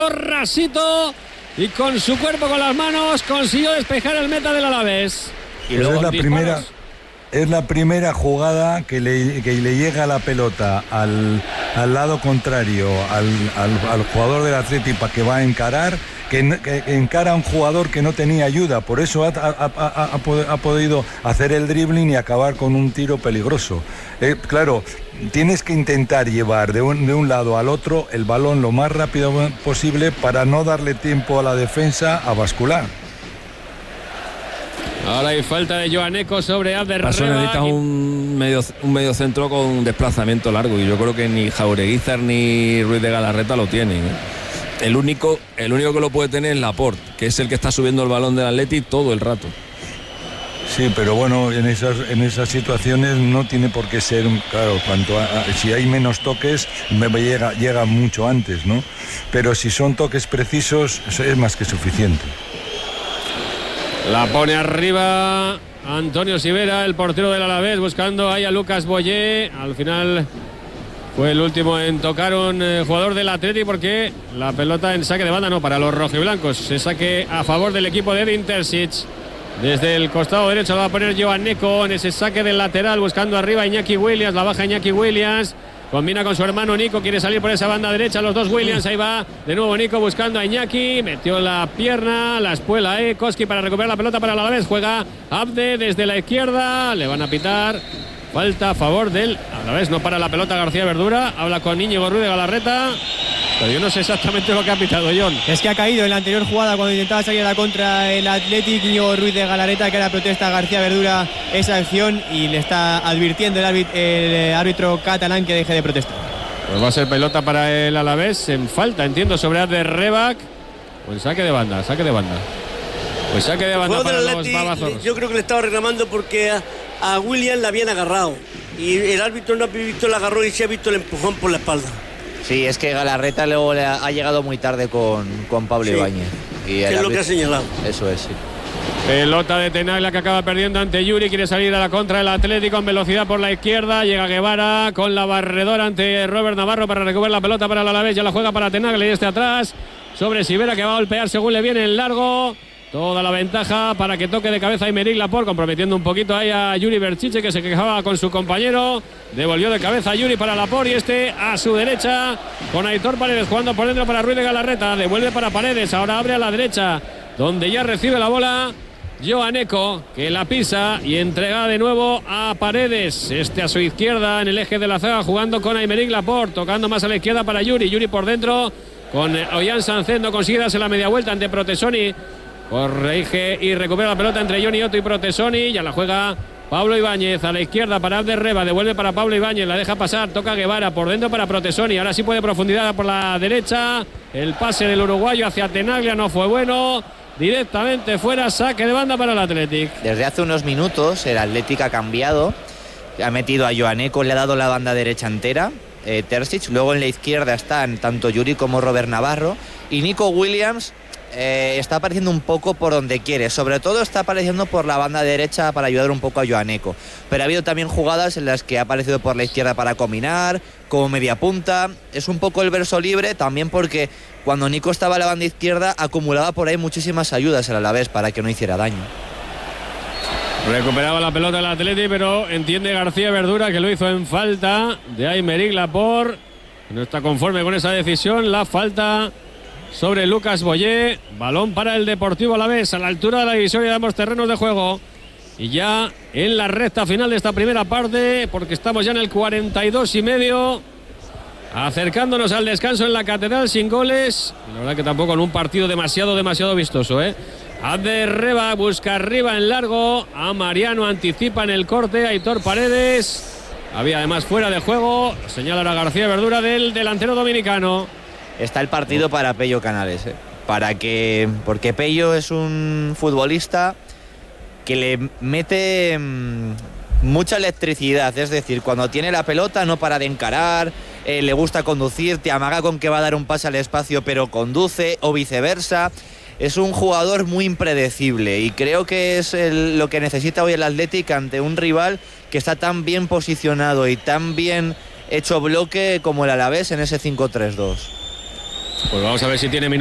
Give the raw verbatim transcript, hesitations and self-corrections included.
Rasito y con su cuerpo, con las manos, consiguió despejar el meta del Alavés. Y luego es la primera es la primera jugada que le, que le llega la pelota al, al lado contrario, al, al, al jugador del Atleti para que va a encarar, que, que encara a un jugador que no tenía ayuda, por eso ha, ha, ha, ha, ha podido hacer el dribbling y acabar con un tiro peligroso. Eh, claro, tienes que intentar llevar de un, de un lado al otro el balón lo más rápido posible para no darle tiempo a la defensa a bascular. Ahora hay falta de Joaneco sobre Abder Paso Reba. necesitas un medio, un medio centro con un desplazamiento largo y yo creo que ni Jaureguizar ni Ruiz de Galarreta lo tienen, ¿eh? El único, el único que lo puede tener es Laporte, que es el que está subiendo el balón del Atleti todo el rato. Sí, pero bueno, en esas, en esas situaciones no tiene por qué ser, claro, cuanto a, a, si hay menos toques, me llega, llega mucho antes, ¿no? Pero si son toques precisos, eso es más que suficiente. La pone arriba Antonio Sivera, el portero del Alavés, buscando ahí a Lucas Boyé. Al final fue el último en tocar un eh, jugador del Atleti, porque la pelota en saque de banda, no, para los rojiblancos. Se saque a favor del equipo de Edin Terzic. Desde el costado derecho lo va a poner Joaneco en ese saque del lateral, buscando arriba a Iñaki Williams. La baja Iñaki Williams. Combina con su hermano Nico, quiere salir por esa banda derecha, los dos Williams, ahí va de nuevo Nico buscando a Iñaki, metió la pierna, la espuela, eh, Koski para recuperar la pelota para el Alavés, juega Abde desde la izquierda, le van a pitar falta a favor del Alavés, no para la pelota García Verdura, habla con Íñigo Ruiz de Galarreta, pero yo no sé exactamente lo que ha pitado John. Es que ha caído en la anterior jugada cuando intentaba salir a la contra el Athletic, Íñigo Ruiz de Galarreta, que ahora protesta a García Verdura esa acción y le está advirtiendo el árbitro, el árbitro catalán que deje de protestar. Pues va a ser pelota para el Alavés en falta, entiendo, sobre Abder Rebac. Pues saque de banda, saque de banda. Pues saque de banda para los babazos. Yo creo que le estaba reclamando porque a, a William la habían agarrado y el árbitro no ha visto el agarrón y se ha visto el empujón por la espalda. Sí, es que Galarreta luego le ha, ha llegado muy tarde con, con Pablo sí. Ibáñez. Y es lo que ha señalado. Eso es, sí. Pelota de Tenaglia que acaba perdiendo ante Yuri, quiere salir a la contra del Atlético en velocidad por la izquierda, llega Guevara con la barredora ante Robert Navarro para recuperar la pelota para el Alavés, ya la juega para Tenaglia y este atrás sobre Sivera, que va a golpear según le viene en largo. Toda la ventaja para que toque de cabeza Aymeric Laporte, comprometiendo un poquito ahí a Yuri Berchiche, que se quejaba con su compañero. Devolvió de cabeza a Yuri para Laporte y este a su derecha con Aitor Paredes jugando por dentro para Ruiz de Galarreta. Devuelve para Paredes, ahora abre a la derecha, donde ya recibe la bola Joaneco, que la pisa y entrega de nuevo a Paredes. Este a su izquierda en el eje de la zaga, jugando con Aymeric Laporte, tocando más a la izquierda para Yuri. Yuri por dentro con Ollán Sánchez, no consigue darse la media vuelta ante Protesoni. Corrige y recupera la pelota entre Johnny Otto y Protesoni. Ya la juega Pablo Ibáñez a la izquierda para Abder Reba. Devuelve para Pablo Ibáñez. La deja pasar. Toca Guevara por dentro para Protesoni. Ahora sí puede profundidad por la derecha. El pase del uruguayo hacia Tenaglia no fue bueno. Directamente fuera. Saque de banda para el Athletic. Desde hace unos minutos el Athletic ha cambiado. Ha metido a Joaneco. Le ha dado la banda derecha entera. Eh, Terzic. Luego en la izquierda están tanto Yuri como Robert Navarro. Y Nico Williams. Eh, está apareciendo un poco por donde quiere, sobre todo está apareciendo por la banda derecha para ayudar un poco a Joaneco, pero ha habido también jugadas en las que ha aparecido por la izquierda para combinar, como media punta, es un poco el verso libre, también porque cuando Nico estaba a la banda izquierda acumulaba por ahí muchísimas ayudas al Alavés para que no hiciera daño. Recuperaba la pelota el Atleti, pero entiende García Verdura que lo hizo en falta de Aymeric Laporte, no está conforme con esa decisión, la falta sobre Lucas Boyé, balón para el Deportivo Alavés a la altura de la divisoria de ambos terrenos de juego y ya en la recta final de esta primera parte, porque estamos ya en el cuarenta y dos y medio, acercándonos al descanso en la Catedral sin goles, la verdad que tampoco en un partido demasiado demasiado vistoso, ¿eh? Abder Reba busca arriba en largo a Mariano, anticipa en el corte Aitor Paredes, había además fuera de juego, señala ahora García Verdura del delantero dominicano. Está el partido para Pello Canales, ¿eh? Para que, porque Pello es un futbolista que le mete mmm, mucha electricidad, es decir, cuando tiene la pelota no para de encarar, eh, le gusta conducir, te amaga con que va a dar un pase al espacio pero conduce, o viceversa. Es un jugador muy impredecible y creo que es el, lo que necesita hoy el Athletic ante un rival que está tan bien posicionado y tan bien hecho bloque como el Alavés en ese cinco tres dos. Pues vamos a ver si tiene